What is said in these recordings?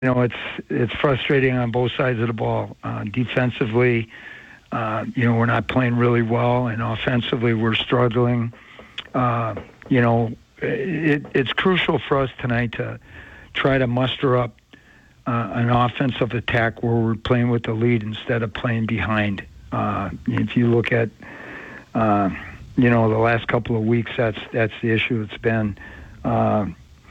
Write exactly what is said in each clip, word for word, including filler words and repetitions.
You know, it's it's frustrating on both sides of the ball. Uh, defensively, uh, you know, we're not playing really well, and offensively, we're struggling. Uh, you know, it, it's crucial for us tonight to try to muster up uh, an offensive attack where we're playing with the lead instead of playing behind. Uh, if you look at, uh, you know, the last couple of weeks, that's that's the issue. It's been, uh,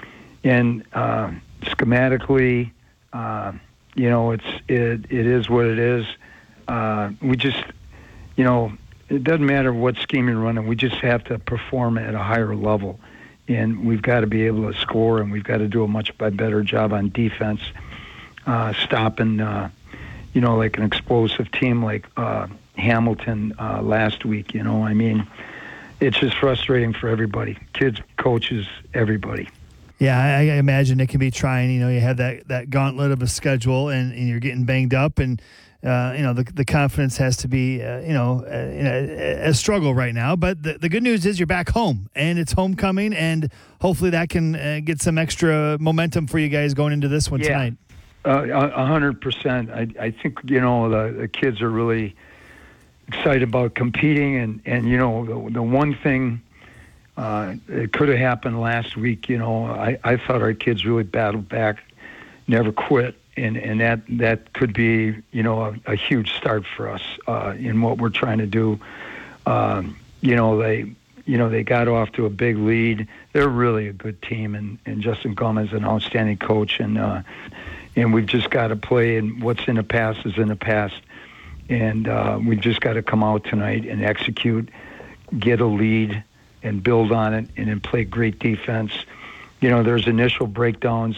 and uh, schematically. Uh, you know, it's it it is what it is. Uh, we just, you know, it doesn't matter what scheme you're running. We just have to perform at a higher level, and we've got to be able to score, and we've got to do a much better job on defense, uh, stopping, uh, you know, like an explosive team like uh, Hamilton uh, last week. You know, I mean, it's just frustrating for everybody, kids, coaches, everybody. Yeah, I, I imagine it can be trying. You know, you have that, that gauntlet of a schedule, and, and you're getting banged up, and uh, you know the the confidence has to be uh, you know a, a struggle right now. But the, the good news is you're back home, and it's homecoming, and hopefully that can uh, get some extra momentum for you guys going into this one yeah. tonight. Uh, a hundred percent. I I think you know the, the kids are really excited about competing, and and you know the, the one thing. Uh, it could have happened last week. You know, I, I thought our kids really battled back, never quit, and, and that, that could be, you know, a, a huge start for us uh, in what we're trying to do. Um, you know, they, you know, they got off to a big lead. They're really a good team, and, and Justin Gomez is an outstanding coach, and uh, and we've just got to play. And what's in the past is in the past, and uh, we've just got to come out tonight and execute, get a lead. And build on it, and then play great defense. You know, there's initial breakdowns,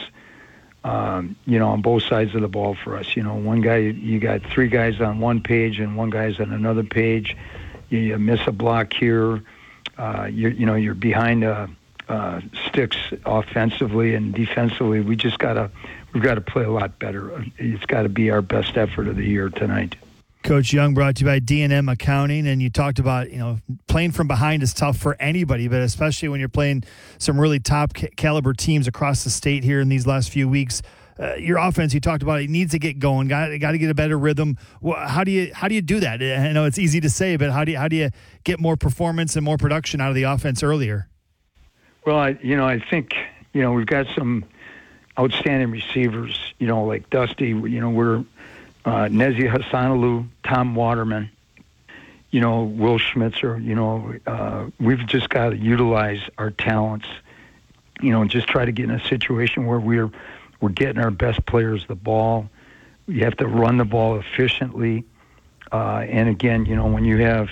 um, you know, on both sides of the ball for us. You know, one guy, you got three guys on one page and one guy's on another page. You, you miss a block here. Uh, you, you know, you're behind uh, uh, sticks offensively and defensively. We just gotta, we've got to play a lot better. It's got to be our best effort of the year tonight. Coach Young, brought to you by D and M Accounting, and you talked about, you know, playing from behind is tough for anybody, but especially when you're playing some really top ca- caliber teams across the state here in these last few weeks. Uh, your offense, you talked about, it needs to get going. Got got to get a better rhythm. Well, how do you how do you do that? I know it's easy to say, but how do you, how do you get more performance and more production out of the offense earlier? Well, I, you know, I think you know we've got some outstanding receivers. You know, like Dusty. You know, we're Uh, Nezi Hassanalou, Tom Waterman, you know, Will Schmitzer, you know, uh, we've just got to utilize our talents, you know, and just try to get in a situation where we're we're getting our best players the ball. You have to run the ball efficiently. Uh, and again, you know, when you have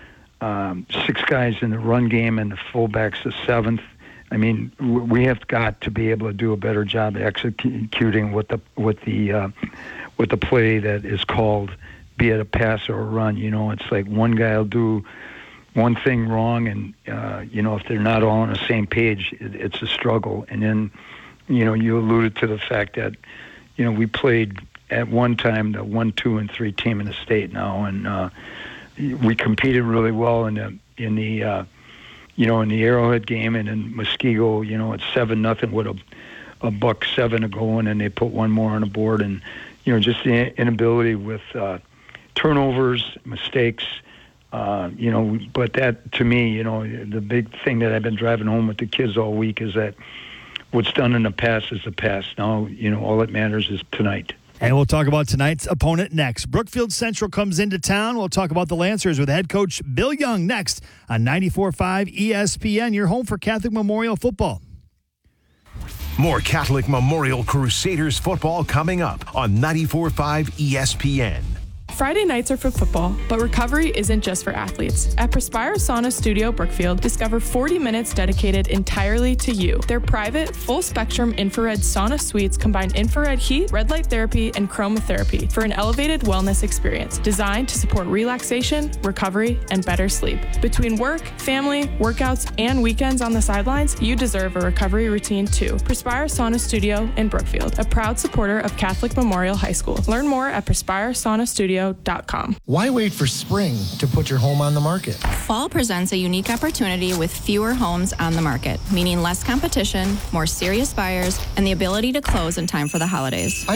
um, six guys in the run game and the fullback's the seventh, I mean, we have got to be able to do a better job executing what the what the uh, with the play that is called, be it a pass or a run. You know, it's like one guy will do one thing wrong, and, uh, you know, if they're not all on the same page, it, it's a struggle. And then, you know, you alluded to the fact that, you know, we played at one time the one, two, and three team in the state now, and uh, we competed really well in the, in the uh, you know, in the Arrowhead game, and in Muskego, you know, it's seven nothing with a, a buck seven to go, and then they put one more on the board, and you know, just the inability with uh, turnovers, mistakes, uh, you know, but that, to me, you know, the big thing that I've been driving home with the kids all week is that what's done in the past is the past. Now, you know, all that matters is tonight. And we'll talk about tonight's opponent next. Brookfield Central comes into town. We'll talk about the Lancers with head coach Bill Young next on ninety-four point five E S P N, your home for Catholic Memorial football. More Catholic Memorial Crusaders football coming up on ninety-four point five E S P N. Friday nights are for football, but recovery isn't just for athletes. At Perspire Sauna Studio Brookfield, discover forty minutes dedicated entirely to you. Their private, full-spectrum infrared sauna suites combine infrared heat, red light therapy, and chromotherapy for an elevated wellness experience designed to support relaxation, recovery, and better sleep. Between work, family, workouts, and weekends on the sidelines, you deserve a recovery routine too. Perspire Sauna Studio in Brookfield, a proud supporter of Catholic Memorial High School. Learn more at perspire sauna studio dot com. Why wait for spring to put your home on the market? Fall presents a unique opportunity with fewer homes on the market, meaning less competition, more serious buyers, and the ability to close in time for the holidays. I